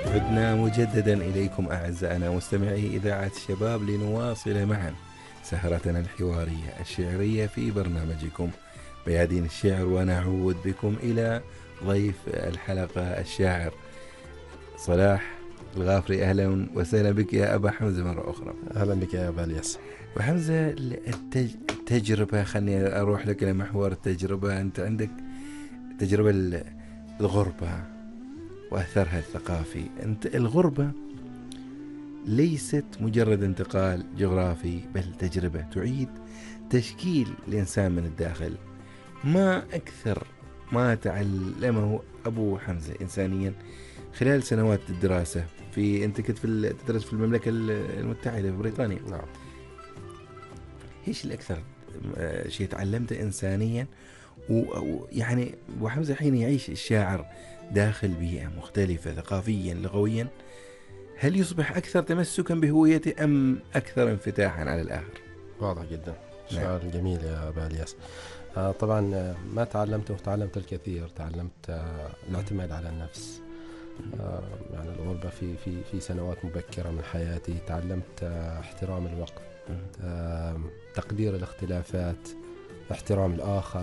عدنا مجددا إليكم أعزائنا مستمعي إذاعة الشباب لنواصل معا سهرتنا الحوارية الشعرية في برنامجكم بيادين الشعر، ونعود بكم إلى ضيف الحلقة الشاعر صلاح الغافري. أهلا وسهلا بك يا أبا حمزة مرة أخرى. أهلا بك يا أبا الياس. وحمزة، التجربة، خلني أروح لك لمحور التجربة. أنت عندك تجربة الغربة وأثرها الثقافي. أنت الغربة ليست مجرد انتقال جغرافي، بل تجربة تعيد تشكيل الإنسان من الداخل. ما أكثر ما تعلمه أبو حمزة إنسانيا خلال سنوات الدراسة أنت كنت تدرس في المملكة المتحدة في بريطانيا. نعم. إيش الأكثر شيء تعلمته إنسانيا؟ ويعني أبو حمزة حين يعيش الشاعر داخل بيئة مختلفة ثقافيا لغويا، هل يصبح أكثر تمسكا بهويته أم أكثر انفتاحا على الآخر؟ واضح جدا. سؤال جميل يا أبا الياس. طبعا ما تعلمت الكثير. تعلمت الاعتماد على النفس. يعني الغربة في سنوات مبكرة من حياتي تعلمت احترام الوقت، تقدير الاختلافات، احترام الآخر،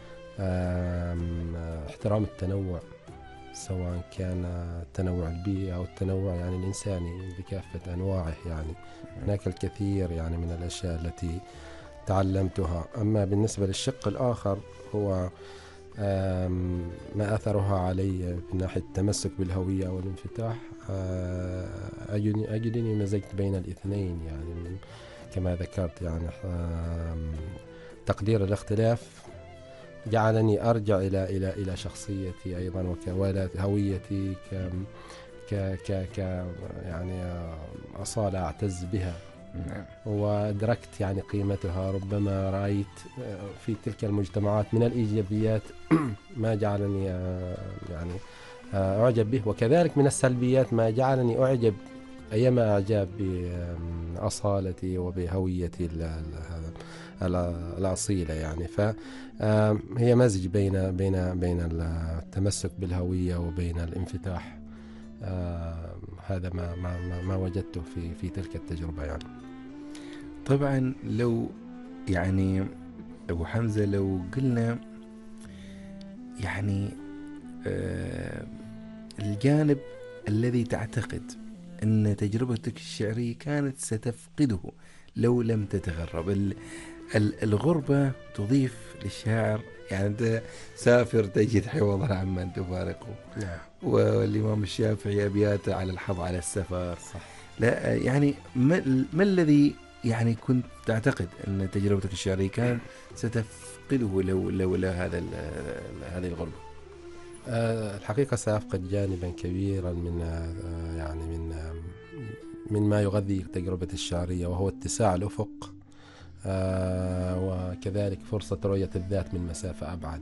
احترام التنوع، سواء كان التنوع البيئي أو التنوع يعني الإنساني بكافة أنواعه. يعني هناك الكثير يعني من الأشياء التي تعلمتها. أما بالنسبة للشق الآخر هو ما أثرها علي من ناحية التمسك بالهوية والانفتاح، أجدني مزجت بين الاثنين. يعني كما ذكرت يعني تقدير الاختلاف جعلني أرجع إلى شخصيتي أيضا وهويتي ك يعني أصالة أعتز بها. وأدركت يعني قيمتها. ربما رأيت في تلك المجتمعات من الإيجابيات ما جعلني يعني أعجب به، وكذلك من السلبيات ما جعلني أعجب أيما أعجاب بأصالتي وبهويتي الأصيلة. يعني فهي مزج بين التمسك بالهوية وبين الانفتاح. هذا ما وجدته في تلك التجربة. يعني طبعا لو يعني أبو حمزة لو قلنا يعني الجانب الذي تعتقد أن تجربتك الشعرية كانت ستفقده لو لم تتغرب. الغربة تضيف للشاعر، يعني أنت سافر تجد حوضا عمن تفارقه. نعم. والإمام الشافعي أبياته على الحظ على السفر. صح. لا يعني ما الذي يعني كنت تعتقد أن تجربتك الشعرية كانت ستفقده لو هذه الغربة؟ الحقيقة سأفقد جانبا كبيرا من يعني من ما يغذي تجربة الشعرية، وهو اتساع الأفق، وكذلك فرصة رؤية الذات من مسافة أبعد.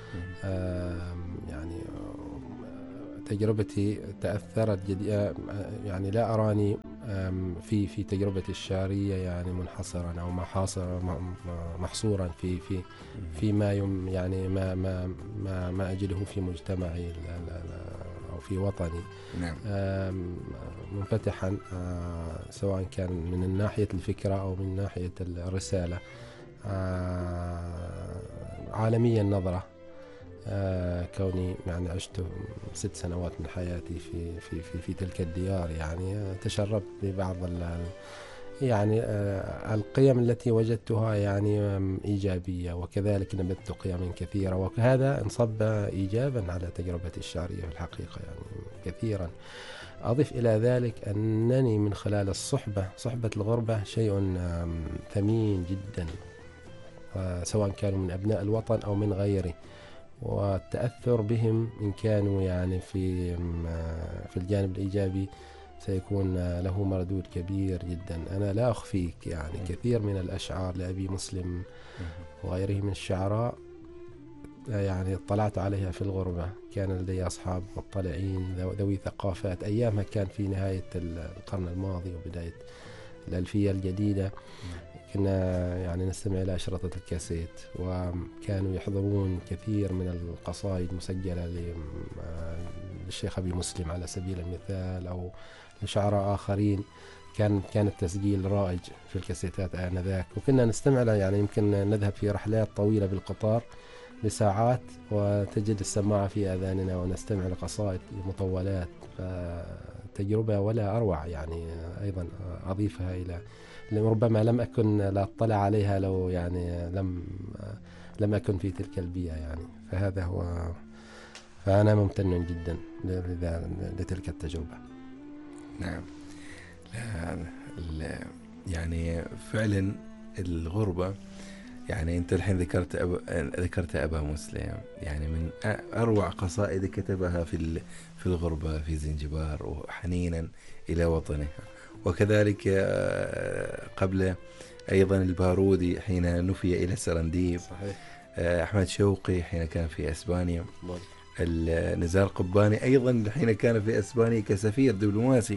يعني تجربتي تأثرت يعني لا أراني في تجربة الشعرية يعني منحصرا أو محصورا في ما يعني ما أجده في مجتمعي أو في وطني. نعم. منفتحا سواء كان من ناحية الفكرة أو من ناحية الرسالة، عالمية النظرة. كوني يعني عشت 6 سنوات من حياتي في تلك الديار، يعني تشربت ببعض يعني القيم التي وجدتها يعني إيجابية، وكذلك نبذت قيم كثيرة، وهذا انصب إيجابا على تجربة الشعرية في الحقيقة يعني كثيرا. أضيف إلى ذلك أنني من خلال صحبة الغربة شيء ثمين جدا، سواء كانوا من أبناء الوطن أو من غيره، والتأثر بهم إن كانوا يعني في الجانب الإيجابي سيكون له مردود كبير جدا. أنا لا أخفيك يعني كثير من الأشعار لأبي مسلم وغيره من الشعراء يعني اطلعت عليها في الغربة. كان لدي أصحاب مطلعين ذوي ثقافات. أيامها كان في نهاية القرن الماضي وبداية الألفية الجديدة، كنا يعني نستمع إلى أشرطة الكاسيت، وكانوا يحضرون كثير من القصائد مسجلة للشيخ أبي مسلم على سبيل المثال، أو لشعراء آخرين. كان التسجيل رائج في الكاسيتات آنذاك، وكنا نستمع له. يعني يمكن نذهب في رحلات طويلة بالقطار لساعات وتجد السماعة في أذاننا ونستمع لقصائد مطولات. فتجربة ولا أروع. يعني أيضا أضيفها إلى ربما لم أكن لا أطلع عليها لو يعني لم أكن في تلك البيئة. يعني فهذا هو. فأنا ممتن جدا لتلك التجربة. نعم. يعني فعلا الغربة، يعني أنت الحين ذكرت أبا مسلم، يعني من أروع قصائد كتبها في الغربة في زنجبار وحنينا إلى وطنها. وكذلك قبل أيضا البارودي حين نفي إلى سرنديب. صحيح. أحمد شوقي حين كان في أسبانيا. نزار قباني أيضا حين كان في أسبانيا كسفير دبلوماسي.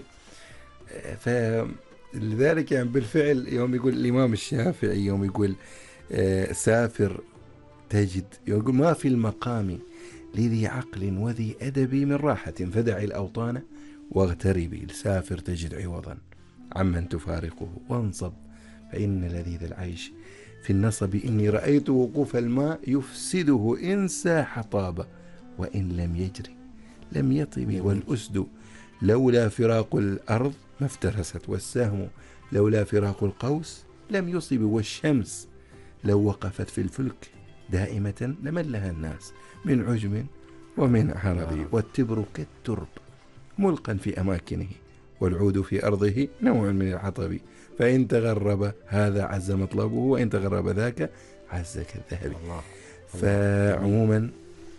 فلذلك يعني بالفعل يوم يقول الإمام الشافعي، يوم يقول سافر تجد، يقول ما في المقام لذي عقل وذي أدب من راحة، فدع الأوطان واغتربي، سافر تجد عوضا عمن تفارقه، وانصب فإن لذيذ العيش في النصب، إني رأيت وقوف الماء يفسده إن ساح طاب، وإن لم يجري لم يطب، والأسد لولا فراق الأرض ما افترست، والسهم لولا فراق القوس لم يصب، والشمس لو وقفت في الفلك دائمة لملها الناس من عجم ومن عربي، والتبر كالترب ملقا في أماكنه، والعود في أرضه نوع من العطب، فإن تغرب هذا عز مطلبه، وإن تغرب ذاك عز كالذهب. فعموما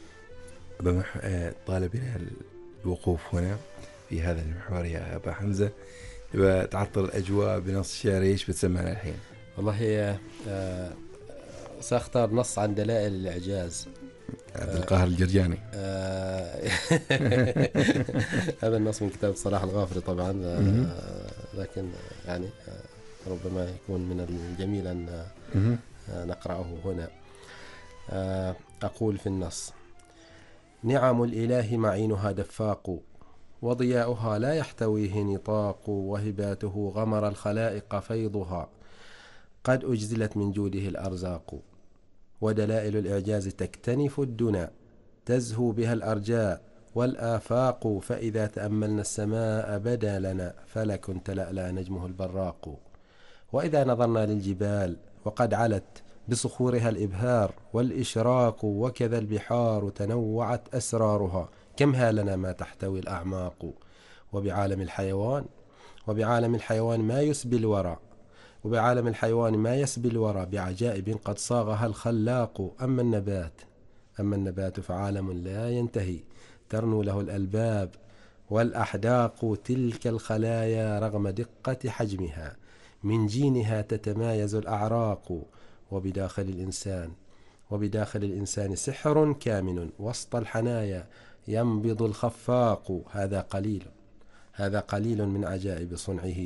طالبنا الوقوف هنا في هذا المحور يا أبا حمزة، تعطر الأجواء بنص شعري. إيش بتسمعنا الحين؟ والله سأختار نص عن دلائل الإعجاز، عبد القاهر الجرجاني. هذا النص من كتاب صلاح الغافري طبعا. لكن يعني ربما يكون من الجميل أن نقرأه هنا. أقول في النص: نعم الإله معينها دفاق، وضياؤها لا يحتويه نطاق، وهباته غمر الخلائق فيضها، قد أجزلت من جوده الأرزاق، ودلائل الإعجاز تكتنف الدنا، تزهو بها الأرجاء والآفاق، فإذا تأملنا السماء بدا لنا فلك تلألأ نجمه البراق، وإذا نظرنا للجبال وقد علت بصخورها الإبهار والإشراق، وكذا البحار تنوعت أسرارها، كم هالنا ما تحتوي الأعماق، وبعالم الحيوان ما يسبي الورى، وبعالم الحيوان ما يسبي الورى بعجائب قد صاغها الخلاق، أما النبات فعالم لا ينتهي، ترنو له الألباب والأحداق، تلك الخلايا رغم دقة حجمها من جينها تتمايز الأعراق، وبداخل الإنسان سحر كامن وسط الحنايا ينبض الخفاق، هذا قليل من عجائب صنعه